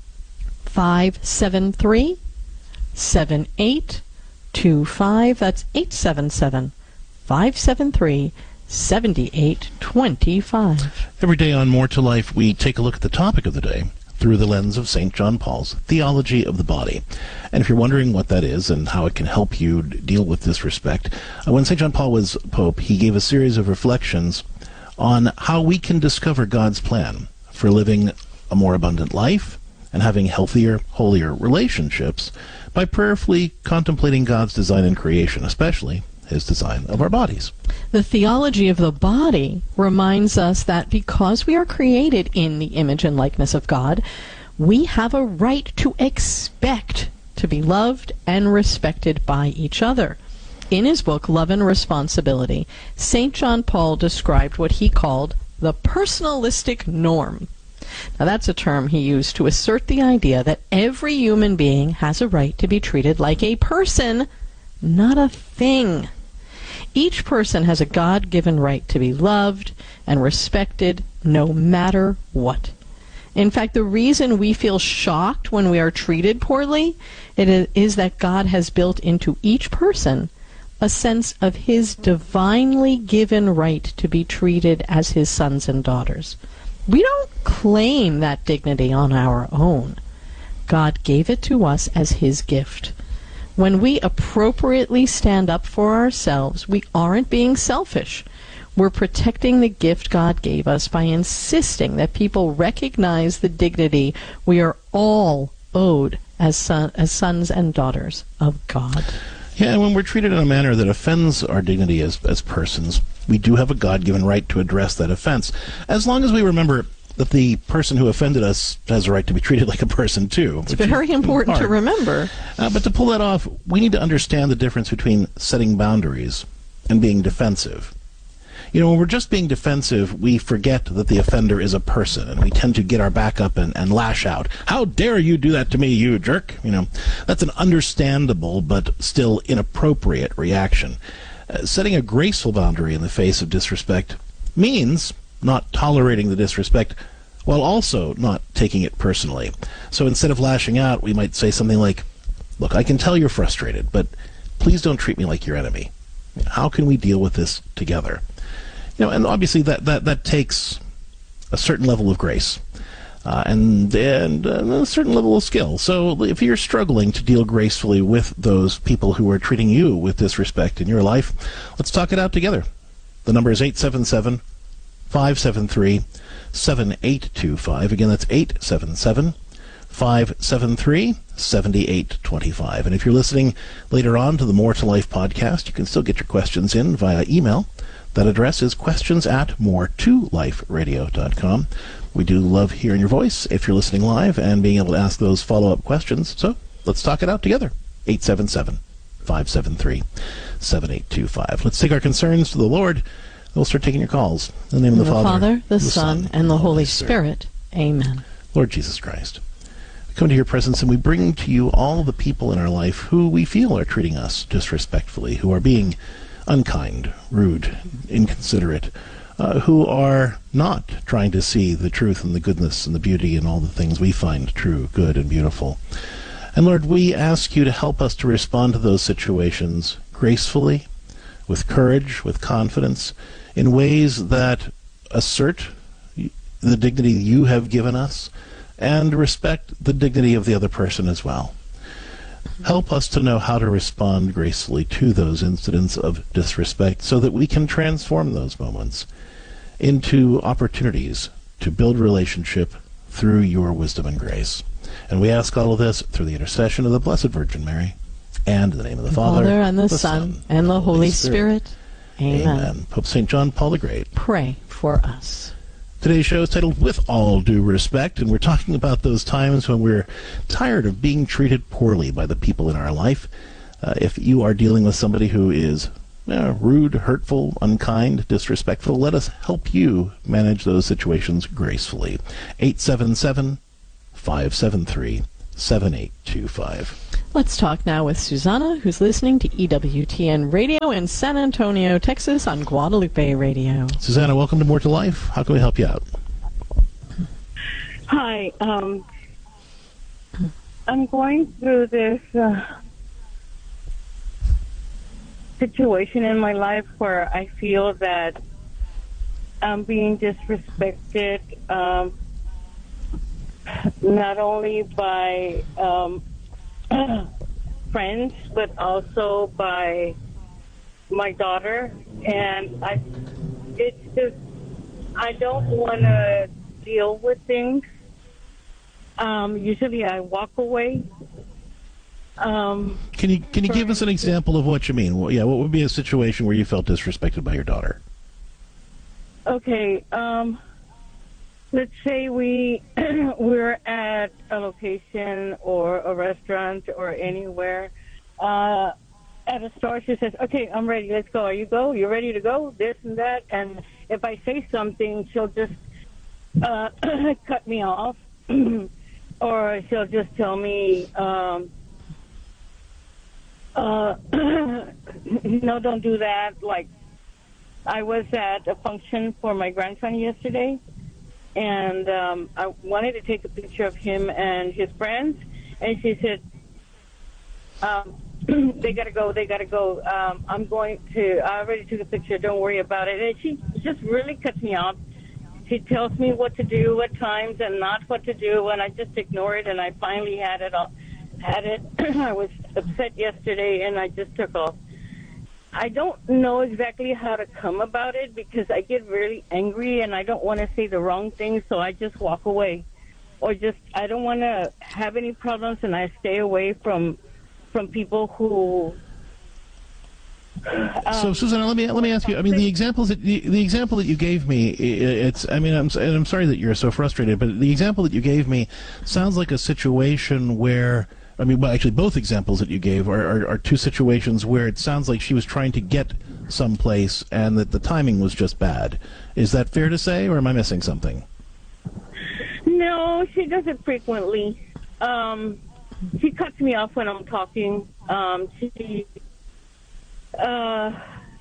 five seven three, seven eight two five. That's eight seven seven, five seven three, seven eight two five. Every day on More to Life, we take a look at the topic of the day through the lens of Saint John Paul's theology of the body. And if you're wondering what that is and how it can help you d- deal with disrespect, uh, when Saint John Paul was Pope, he gave a series of reflections on how we can discover God's plan for living a more abundant life and having healthier, holier relationships by prayerfully contemplating God's design in creation, especially his design of our bodies. The theology of the body reminds us that because we are created in the image and likeness of God, we have a right to expect to be loved and respected by each other. In his book, Love and Responsibility, Saint John Paul described what he called the personalistic norm. Now, that's a term he used to assert the idea that every human being has a right to be treated like a person, not a thing. Each person has a God-given right to be loved and respected no matter what. In fact, the reason we feel shocked when we are treated poorly it is, is that God has built into each person a sense of his divinely given right to be treated as his sons and daughters. We don't claim that dignity on our own. God gave it to us as his gift. When we appropriately stand up for ourselves, we aren't being selfish. We're protecting the gift God gave us by insisting that people recognize the dignity we are all owed as, son, as sons and daughters of God. Yeah, and when we're treated in a manner that offends our dignity as, as persons, we do have a God-given right to address that offense, as long as we remember that the person who offended us has a right to be treated like a person, too. It's very important to remember. Uh, but to pull that off, we need to understand the difference between setting boundaries and being defensive. You know, when we're just being defensive, we forget that the offender is a person, and we tend to get our back up and, and lash out. How dare you do that to me, you jerk? You know, that's an understandable but still inappropriate reaction. Uh, setting a graceful boundary in the face of disrespect means not tolerating the disrespect while also not taking it personally. So instead of lashing out, we might say something like, look, I can tell you're frustrated, but please don't treat me like your enemy. How can we deal with this together? You know, and obviously that, that, that takes a certain level of grace uh, and, and uh, a certain level of skill. So if you're struggling to deal gracefully with those people who are treating you with disrespect in your life, let's talk it out together. The number is eight seven seven, five seven three, seven eight two five. Again, that's eight seven seven, five seven three, seven eight two five. And if you're listening later on to the More to Life podcast, you can still get your questions in via email. That address is questions at more to life radio dot com. We do love hearing your voice if you're listening live and being able to ask those follow-up questions. So let's talk it out together. eight seven seven, five seven three, seven eight two five. Let's take our concerns to the Lord. We'll start taking your calls. In the name of the, the Father, Father, the, the Son, Son, and the Holy Spirit. Spirit. Amen. Lord Jesus Christ, we come to your presence and we bring to you all the people in our life who we feel are treating us disrespectfully, who are being unkind, rude, inconsiderate, uh, who are not trying to see the truth and the goodness and the beauty and all the things we find true, good, and beautiful. And Lord, we ask you to help us to respond to those situations gracefully, with courage, with confidence, in ways that assert the dignity you have given us and respect the dignity of the other person as well. Help us to know how to respond gracefully to those incidents of disrespect so that we can transform those moments into opportunities to build relationship through your wisdom and grace. And we ask all of this through the intercession of the Blessed Virgin Mary and in the name of the, the Father, Father, and the, the Son, Son, and the Holy Spirit. Spirit. Amen. Amen. Pope Saint John Paul the Great, pray for us. Today's show is titled With All Due Respect, and we're talking about those times when we're tired of being treated poorly by the people in our life. Uh, if you are dealing with somebody who is uh, rude, hurtful, unkind, disrespectful, let us help you manage those situations gracefully. eight seven seven, five seven three, seven eight two five. Let's talk now with Susanna, who's listening to E W T N Radio in San Antonio, Texas on Guadalupe Radio. Susanna, welcome to More to Life. How can we help you out? Hi. Um, I'm going through this uh, situation in my life where I feel that I'm being disrespected, um, not only by um, friends, but also by my daughter. And I, it's just, I don't want to deal with things. Um, usually I walk away. Um, can you can you give us an example of what you mean? Well, yeah, what would be a situation where you felt disrespected by your daughter? Okay, um, let's say we we're at a location or a restaurant or anywhere. Uh, at a store, she says, "Okay, I'm ready. Let's go. Are you go? You ready to go?" This and that. And if I say something, she'll just uh, cut me off, or she'll just tell me, um, uh, "No, don't do that." Like, I was at a function for my grandson yesterday, and um, I wanted to take a picture of him and his friends, and she said, um, they gotta go, they gotta go. Um, I'm going to, I already took a picture, don't worry about it. And she just really cuts me off. She tells me what to do at times and not what to do, and I just ignore it, and I finally had it all, had it. I was upset yesterday, and I just took off. I don't know exactly how to come about it because I get really angry, and I don't want to say the wrong thing, so I just walk away. Or just, I don't want to have any problems, and I stay away from from people who... Um, so, Susanna, let me let me ask you. I mean, the examples that the, the example that you gave me, it's. I mean, I'm and I'm sorry that you're so frustrated, but the example that you gave me sounds like a situation where. I mean, well, actually, both examples that you gave are, are, are two situations where it sounds like she was trying to get someplace and that the timing was just bad. Is that fair to say, or am I missing something? No, she does it frequently. Um, she cuts me off when I'm talking. Um, she, uh,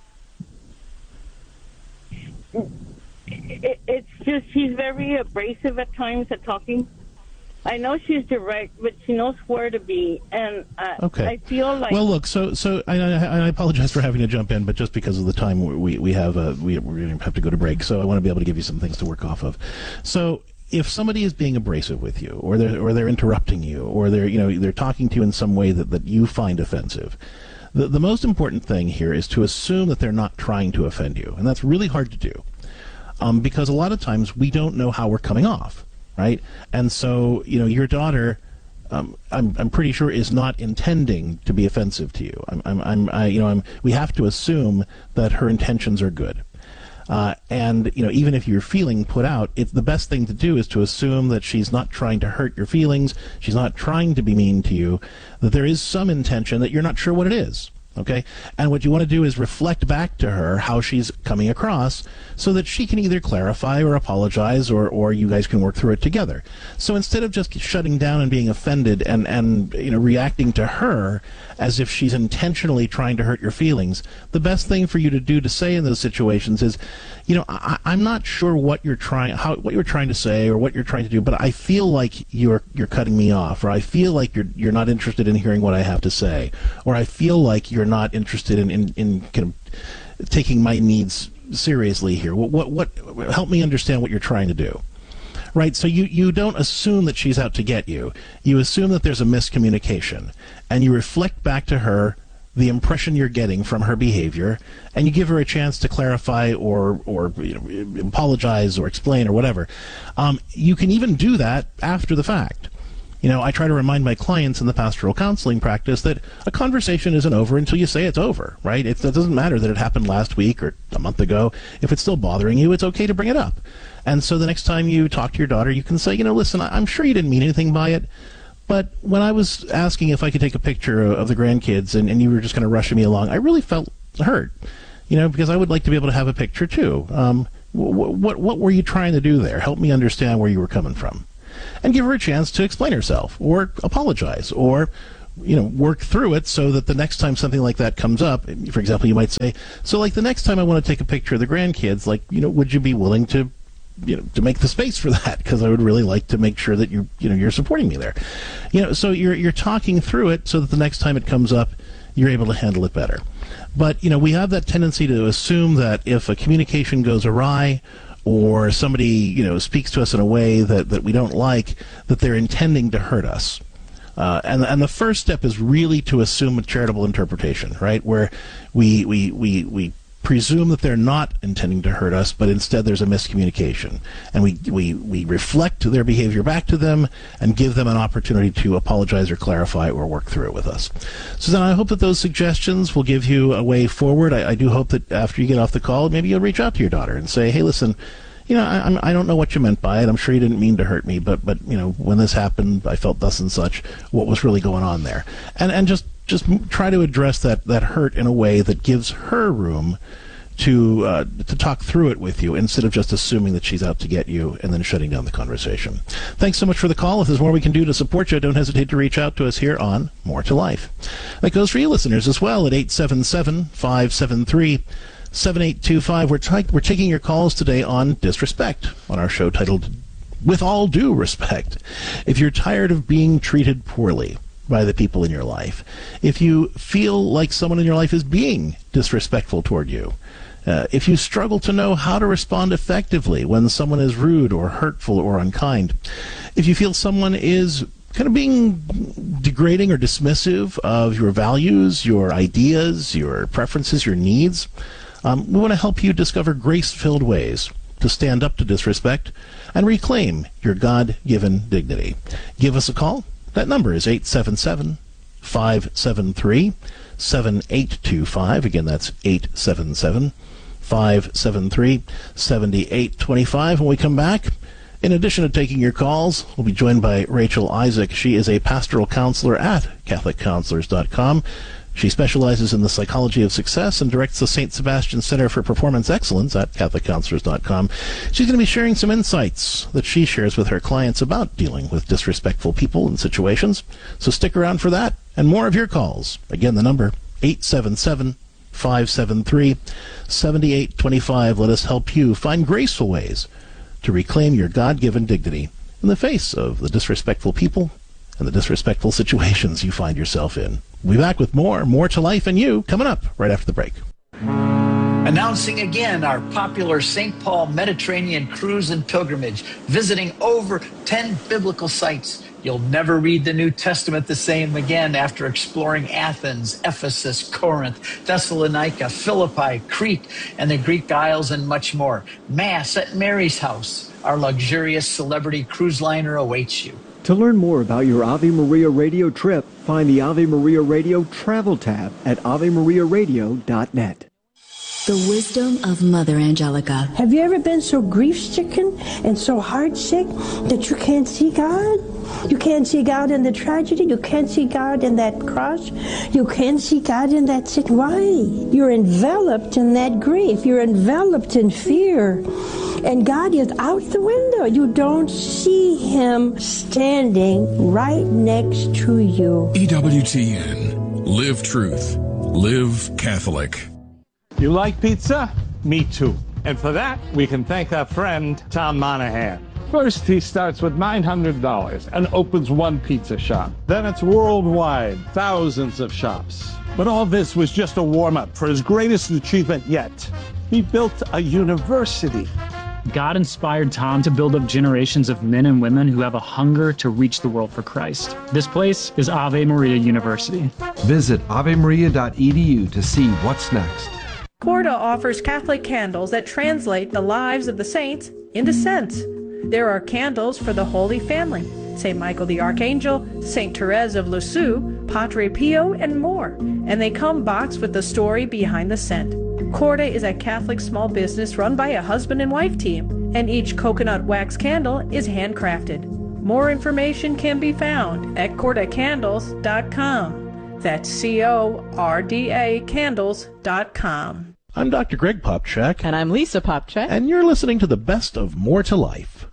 it, it's just she's very abrasive at times at talking. I know she's direct, but she knows where to be, and I, okay. I feel like... Well, look, so so I, I, I apologize for having to jump in, but just because of the time we we have, uh, we, we're going to have to go to break, so I want to be able to give you some things to work off of. So if somebody is being abrasive with you, or they're or they're interrupting you, or they're you know they're talking to you in some way that, that you find offensive, the the most important thing here is to assume that they're not trying to offend you, and that's really hard to do, um, because a lot of times we don't know how we're coming off. Right, and so you know your daughter, um, I'm I'm pretty sure is not intending to be offensive to you. I'm I'm, I'm I, you know I'm we have to assume that her intentions are good, uh, and you know even if you're feeling put out, it's the best thing to do is to assume that she's not trying to hurt your feelings. She's not trying to be mean to you. That there is some intention that you're not sure what it is. Okay, and what you want to do is reflect back to her how she's coming across so that she can either clarify or apologize or, or you guys can work through it together. So instead of just shutting down and being offended and, and you know reacting to her as if she's intentionally trying to hurt your feelings, the best thing for you to do to say in those situations is, you know, I, I'm not sure what you're trying how what you're trying to say or what you're trying to do, but I feel like you're you're cutting me off, or I feel like you're you're not interested in hearing what I have to say, or I feel like you're not interested in, in, in kind of taking my needs seriously here. What, what what help me understand what you're trying to do. Right, so you, you don't assume that she's out to get you. You assume that there's a miscommunication, and you reflect back to her the impression you're getting from her behavior, and you give her a chance to clarify or or you know, apologize or explain or whatever. Um, you can even do that after the fact. You know, I try to remind my clients in the pastoral counseling practice that a conversation isn't over until you say it's over, right? It, it doesn't matter that it happened last week or a month ago. If it's still bothering you, it's okay to bring it up. And so the next time you talk to your daughter, you can say, you know, listen, I'm sure you didn't mean anything by it, but when I was asking if I could take a picture of the grandkids and, and you were just kind of rushing me along, I really felt hurt, you know, because I would like to be able to have a picture too. Um, wh- what, what were you trying to do there? Help me understand where you were coming from. And give her a chance to explain herself or apologize or, you know, work through it so that the next time something like that comes up, for example, you might say, so like the next time I want to take a picture of the grandkids, like, you know, would you be willing to, you know, to make the space for that? Because I would really like to make sure that you, you know, you're supporting me there. You know, so you're, you're talking through it so that the next time it comes up, you're able to handle it better. But, you know, we have that tendency to assume that if a communication goes awry, or somebody, you know, speaks to us in a way that, that we don't like, that they're intending to hurt us. Uh, and, and the first step is really to assume a charitable interpretation, right, where we, we, we, we presume that they're not intending to hurt us, but instead there's a miscommunication. And we, we, we reflect their behavior back to them and give them an opportunity to apologize or clarify or work through it with us. So then I hope that those suggestions will give you a way forward. I, I do hope that after you get off the call, maybe you'll reach out to your daughter and say, hey, listen, you know, I, I don't know what you meant by it. I'm sure you didn't mean to hurt me, but, but you know, when this happened, I felt thus and such. What was really going on there? And and just just try to address that, that hurt in a way that gives her room to uh, to talk through it with you instead of just assuming that she's out to get you and then shutting down the conversation. Thanks so much for the call. If there's more we can do to support you, don't hesitate to reach out to us here on More to Life. That goes for you listeners as well at eight seven seven, five seven three, seven eight two five. We're, t- we're taking your calls today on disrespect on our show titled With All Due Respect. If you're tired of being treated poorly by the people in your life, if you feel like someone in your life is being disrespectful toward you, Uh, if you struggle to know how to respond effectively when someone is rude or hurtful or unkind, if you feel someone is kind of being degrading or dismissive of your values, your ideas, your preferences, your needs, um, we want to help you discover grace-filled ways to stand up to disrespect and reclaim your God-given dignity. Give us a call. That number is eight seven seven, five seven three, seven eight two five. Again, that's eight seven seven, five seven three, seven eight two five. When we come back, in addition to taking your calls, we'll be joined by Rachel Isaac. She is a pastoral counselor at Catholic Counselors dot com. She specializes in the psychology of success and directs the Saint Sebastian Center for Performance Excellence at Catholic Counselors dot com. She's going to be sharing some insights that she shares with her clients about dealing with disrespectful people and situations. So stick around for that and more of your calls. Again, the number eight seven seven, five seven three, seven eight two five. Let us help you find graceful ways to reclaim your God-given dignity in the face of the disrespectful people and the disrespectful situations you find yourself in. We'll be back with more, more to life and you, coming up right after the break. Announcing again our popular Saint Paul Mediterranean cruise and pilgrimage, visiting over ten biblical sites. You'll never read the New Testament the same again after exploring Athens, Ephesus, Corinth, Thessalonica, Philippi, Crete, and the Greek Isles, and much more. Mass at Mary's house. Our luxurious celebrity cruise liner awaits you. To learn more about your Ave Maria Radio trip, find the Ave Maria Radio Travel tab at ave maria radio dot net. The wisdom of Mother Angelica. Have you ever been so grief-stricken and so heart-sick that you can't see God? You can't see God in the tragedy. You can't see God in that cross. You can't see God in that sick. Why? You're enveloped in that grief. You're enveloped in fear. And God is out the window. You don't see Him standing right next to you. E W T N. Live truth. Live Catholic. You like pizza? Me too. And for that, we can thank our friend, Tom Monahan. First, he starts with nine hundred dollars and opens one pizza shop. Then it's worldwide, thousands of shops. But all this was just a warm-up for his greatest achievement yet. He built a university. God inspired Tom to build up generations of men and women who have a hunger to reach the world for Christ. This place is Ave Maria University. Visit ave maria dot e d u to see what's next. Corda offers Catholic candles that translate the lives of the saints into scents. There are candles for the Holy Family, Saint Michael the Archangel, Saint Therese of Lisieux, Padre Pio, and more. And they come boxed with the story behind the scent. Corda is a Catholic small business run by a husband and wife team, and each coconut wax candle is handcrafted. More information can be found at corda candles dot com. That's C O R D A candles dot com. I'm Doctor Greg Popchak. And I'm Lisa Popchak. And you're listening to the best of More to Life.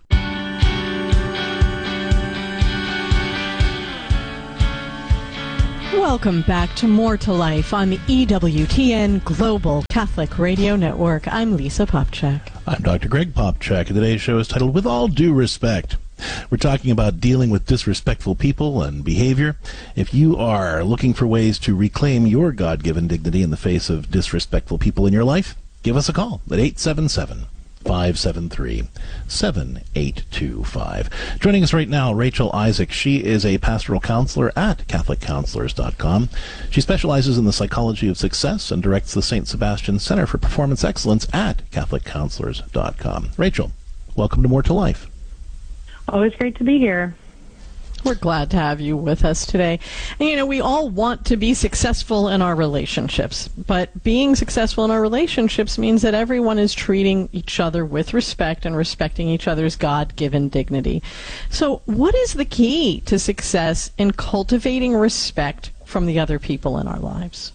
Welcome back to More to Life on the E W T N Global Catholic Radio Network. I'm Lisa Popchak. I'm Doctor Greg Popchak, and today's show is titled With All Due Respect. We're talking about dealing with disrespectful people and behavior. If you are looking for ways to reclaim your God-given dignity in the face of disrespectful people in your life, give us a call at eight seven seven, five seven three, seven eight two five. Joining us right now, Rachel Isaac. She is a pastoral counselor at Catholic Counselors dot com. She specializes in the psychology of success and directs the Saint Sebastian Center for Performance Excellence at Catholic Counselors dot com. Rachel, welcome to More to Life. Always great to be here. We're glad to have you with us today. And, you know, we all want to be successful in our relationships, but being successful in our relationships means that everyone is treating each other with respect and respecting each other's God-given dignity. So what is the key to success in cultivating respect from the other people in our lives?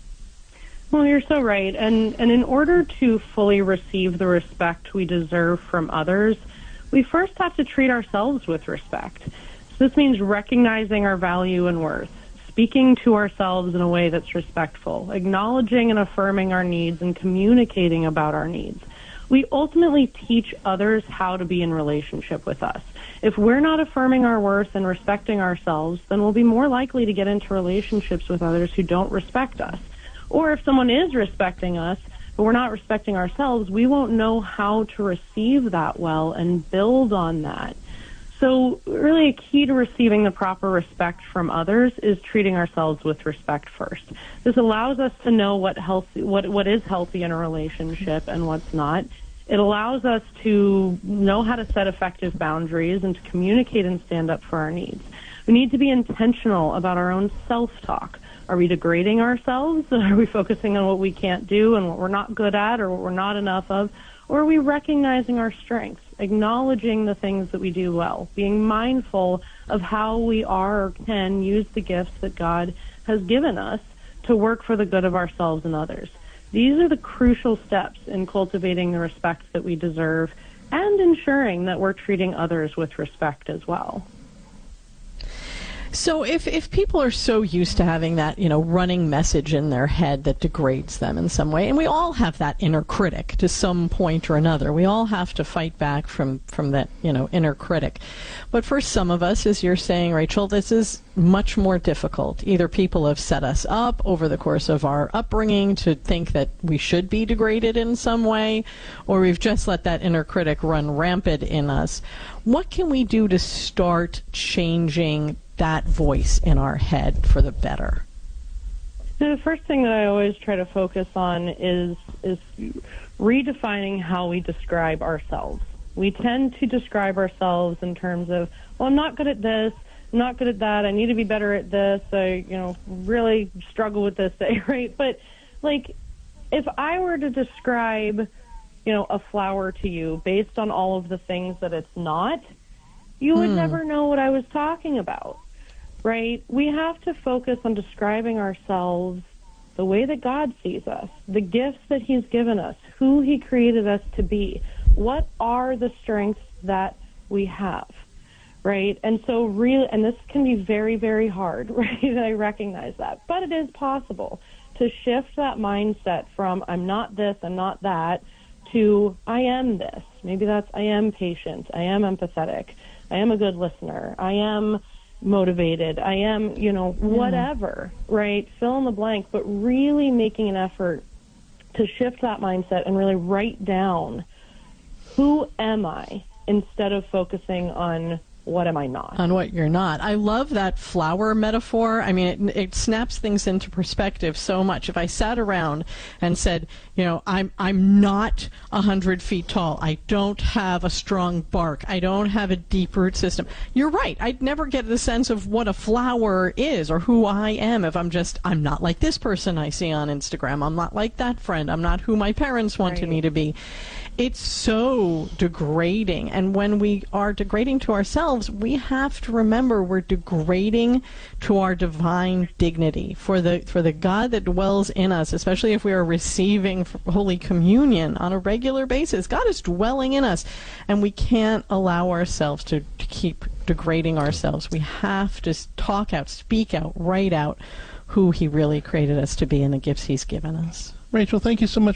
Well, you're so right. And, and in order to fully receive the respect we deserve from others, we first have to treat ourselves with respect. So this means recognizing our value and worth, speaking to ourselves in a way that's respectful, acknowledging and affirming our needs, and communicating about our needs. We ultimately teach others how to be in relationship with us. If we're not affirming our worth and respecting ourselves, then we'll be more likely to get into relationships with others who don't respect us. Or if someone is respecting us, but we're not respecting ourselves, we won't know how to receive that well and build on that. So really a key to receiving the proper respect from others is treating ourselves with respect first. This allows us to know what healthy, what what is healthy in a relationship and what's not. It allows us to know how to set effective boundaries and to communicate and stand up for our needs. We need to be intentional about our own self-talk. Are we degrading ourselves? Are we focusing on what we can't do and what we're not good at or what we're not enough of? Or are we recognizing our strengths, acknowledging the things that we do well, being mindful of how we are or can use the gifts that God has given us to work for the good of ourselves and others? These are the crucial steps in cultivating the respect that we deserve and ensuring that we're treating others with respect as well. So if, if people are so used to having that, you know, running message in their head that degrades them in some way, and we all have that inner critic to some point or another. We all have to fight back from, from that, you know, inner critic. But for some of us, as you're saying, Rachel, this is much more difficult. Either people have set us up over the course of our upbringing to think that we should be degraded in some way, or we've just let that inner critic run rampant in us. What can we do to start changing that voice in our head for the better? The first thing that I always try to focus on is is redefining how we describe ourselves. We tend to describe ourselves in terms of, well, I'm not good at this, I'm not good at that, I need to be better at this, I, you know, really struggle with this day, right? But, like, if I were to describe, you know, a flower to you based on all of the things that it's not, you would hmm. never know what I was talking about. Right? We have to focus on describing ourselves the way that God sees us, the gifts that He's given us, who He created us to be. What are the strengths that we have? Right? And so really, and this can be very, very hard, right? I recognize that. But it is possible to shift that mindset from I'm not this, I'm not that, to I am this. Maybe that's I am patient, I am empathetic, I am a good listener, I am motivated, I am, you know, whatever, right? Fill in the blank, but really making an effort to shift that mindset and really write down who am I instead of focusing on what am I not? On what you're not. I love that flower metaphor. I mean, it, it snaps things into perspective so much. If I sat around and said, you know, I'm I'm not a hundred feet tall. I don't have a strong bark. I don't have a deep root system. You're right. I'd never get the sense of what a flower is or who I am if I'm just, I'm not like this person I see on Instagram. I'm not like that friend. I'm not who my parents wanted Right. me to be. It's so degrading. And when we are degrading to ourselves, we have to remember we're degrading to our divine dignity. For the for the God that dwells in us, especially if we are receiving Holy Communion on a regular basis, God is dwelling in us. And we can't allow ourselves to, to keep degrading ourselves. We have to talk out, speak out, write out who He really created us to be and the gifts He's given us. Rachel, thank you so much